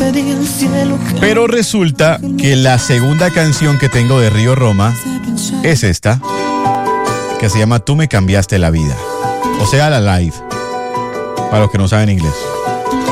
Pero resulta que la segunda canción que tengo de Río Roma es esta, que se llama Tú me cambiaste la vida. O sea, la live, para los que no saben inglés.